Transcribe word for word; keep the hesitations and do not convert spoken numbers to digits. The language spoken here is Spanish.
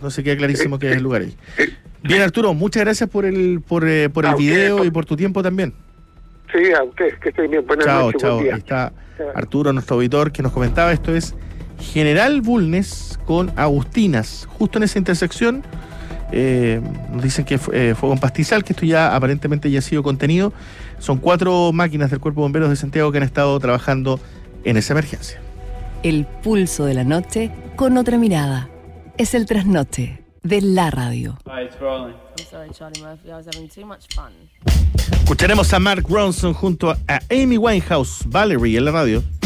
entonces queda clarísimo que es el lugar ahí. Bien, Arturo, muchas gracias por el por, eh, por el video y por tu tiempo también. Sí, a ustedes, que estén bien. Buenas chao, noches, chao. buen día. Ahí está Arturo, nuestro auditor, que nos comentaba, esto es General Bulnes con Agustinas, justo en esa intersección. Eh, nos dicen que fue, eh, fue con pastizal, que esto ya aparentemente ya ha sido contenido. Son cuatro máquinas del Cuerpo de Bomberos de Santiago que han estado trabajando en esa emergencia. El pulso de la noche con otra mirada. Es el trasnoche de la radio. Escucharemos a Mark Ronson junto a Amy Winehouse, Valerie en la radio.